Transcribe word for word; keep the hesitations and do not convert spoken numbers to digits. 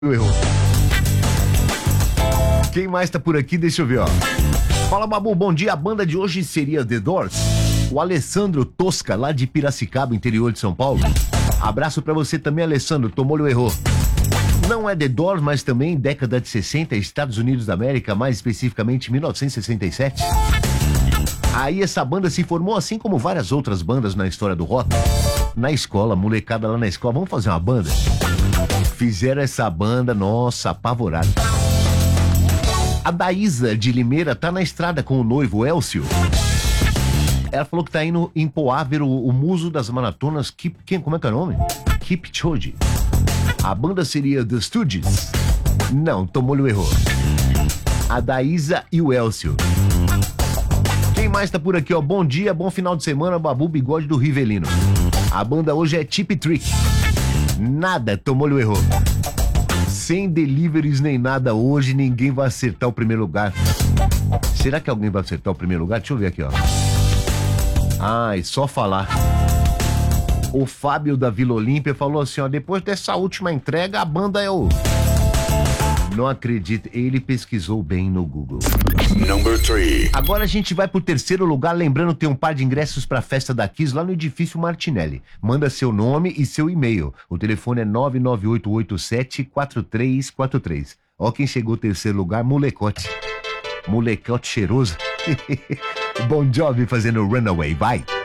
Errou. Quem mais tá por aqui? Deixa eu ver, ó. Fala, Babu, bom dia. A banda de hoje seria The Doors. O Alessandro Tosca, lá de Piracicaba, interior de São Paulo. Abraço pra você também, Alessandro. Tomou-lhe o erro. Não é The Doors, mas também década de sessenta, Estados Unidos da América, mais especificamente mil novecentos e sessenta e sete. Aí essa banda se formou assim como várias outras bandas na história do rock. Na escola, molecada lá na escola, vamos fazer uma banda? Fizeram essa banda, nossa, apavorada. A Daísa de Limeira tá na estrada com o noivo Elcio. Ela falou que tá indo empoar ver o, o muso das maratonas Keep, quem, como é que é o nome? Kipchoge. A banda seria The Stooges. Não, tomou-lhe o erro. A Daísa e o Elcio. Quem mais tá por aqui, ó? Bom dia, bom final de semana, Babu Bigode do Rivelino. A banda hoje é Tip Trick. Nada, tomou-lhe o erro. Sem deliveries nem nada hoje, ninguém vai acertar o primeiro lugar. Será que alguém vai acertar o primeiro lugar? Deixa eu ver aqui, ó. Ai, só falar. O Fábio da Vila Olímpia falou assim, ó, depois dessa última entrega, a banda é o... Não acredito, ele pesquisou bem no Google. Number three. Agora a gente vai pro terceiro lugar, lembrando que tem um par de ingressos pra festa da Kiss lá no Edifício Martinelli. Manda seu nome e seu e-mail. O telefone é nove nove oito oito sete quatro três quatro três. Ó quem chegou terceiro lugar, molecote. Molecote cheiroso. Bon Jovi fazendo Runaway, vai.